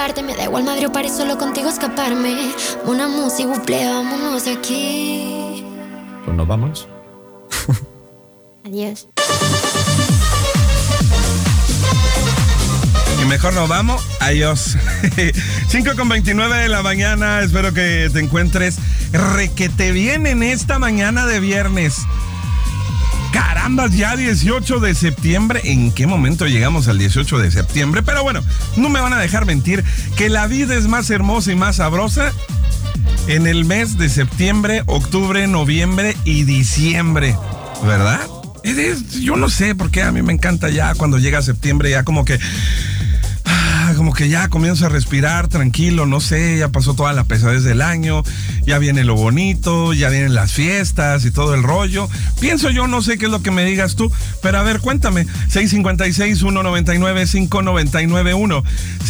Me da igual Madrid o París, solo contigo escaparme. Una música, buple, vámonos de aquí. Pues nos vamos. Adiós. Y mejor nos vamos. Adiós. 5:29 de la mañana. Espero que te encuentres requete bien en esta mañana de viernes. Caramba, ya 18 de septiembre. ¿En qué momento llegamos al 18 de septiembre? Pero bueno, no me van a dejar mentir que la vida es más hermosa y más sabrosa en el mes de septiembre, octubre, noviembre y diciembre, ¿verdad? Yo no sé por qué a mí me encanta ya cuando llega septiembre, ya como que ya comienzo a respirar tranquilo, no sé, ya pasó toda la pesadez del año, ya viene lo bonito, ya vienen las fiestas y todo el rollo. Pienso yo, no sé qué es lo que me digas tú, pero a ver, cuéntame. 656-199-5991.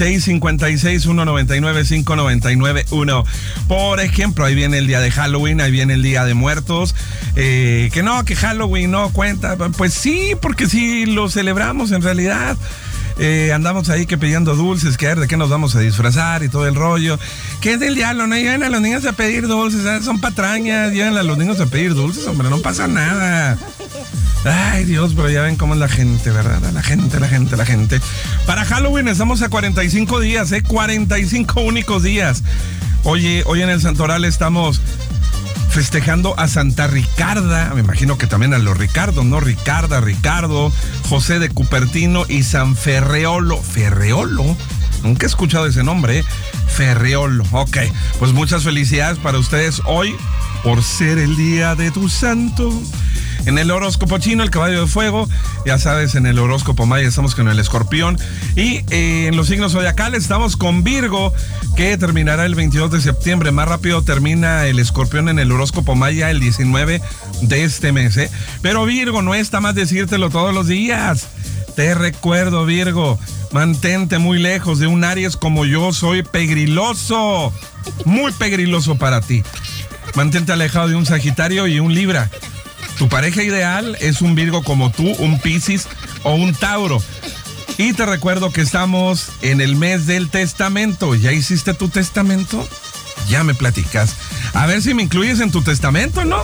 656-199-5991. Por ejemplo, ahí viene el día de Halloween, ahí viene el día de muertos. Que Halloween no cuenta. Pues sí, porque sí lo celebramos en realidad. Andamos ahí que pidiendo dulces, que a ver de qué nos vamos a disfrazar y todo el rollo. ¿Qué es del diablo? No lleven a los niños a pedir dulces, ¿sabes? Son patrañas, lleven a los niños a pedir dulces, hombre, no pasa nada. Ay, Dios, pero ya ven cómo es la gente, ¿verdad? La gente. Para Halloween estamos a 45 días, 45 únicos días. Oye, hoy en el Santoral estamos festejando a Santa Ricarda, me imagino que también a los Ricardo, ¿no? Ricardo, José de Cupertino y San Ferreolo. ¿Ferreolo? Nunca he escuchado ese nombre, ¿eh? Ferreolo. Ok, pues muchas felicidades para ustedes hoy por ser el día de tu santo. En el horóscopo chino, el caballo de fuego, ya sabes, en el horóscopo maya estamos con el escorpión. Y en los signos zodiacales estamos con Virgo, que terminará el 22 de septiembre. Más rápido termina el escorpión en el horóscopo maya el 19 de este mes, ¿eh? Pero Virgo, no está más decírtelo todos los días. Te recuerdo, Virgo, mantente muy lejos de un Aries como yo soy pegriloso. Muy pegriloso para ti. Mantente alejado de un Sagitario y un Libra. Tu pareja ideal es un Virgo como tú, un Piscis o un Tauro. Y te recuerdo que estamos en el mes del testamento. ¿Ya hiciste tu testamento? Ya me platicas. A ver si me incluyes en tu testamento, ¿no?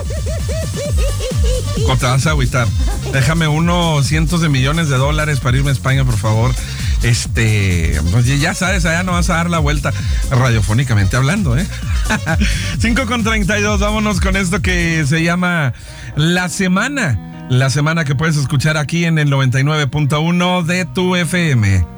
O te vas a agüitar. Déjame unos cientos de millones de dólares para irme a España, por favor. Pues ya sabes, allá no vas a dar la vuelta radiofónicamente hablando, ¿eh? 5:32, vámonos con esto que se llama La Semana. La Semana que puedes escuchar aquí en el 99.1 de tu FM.